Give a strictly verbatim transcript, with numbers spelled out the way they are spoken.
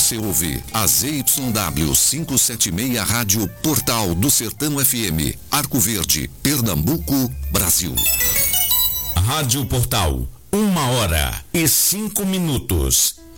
Você ouve a Z Y W quinhentos e setenta e seis Rádio Portal do Sertão F M, Arco Verde, Pernambuco, Brasil. Rádio Portal, uma hora e cinco minutos.